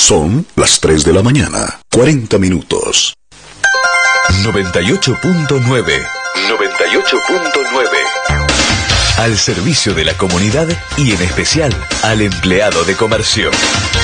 Son las 3 de la mañana, 40 minutos. 98.9. Al servicio de la comunidad y en especial al empleado de comercio.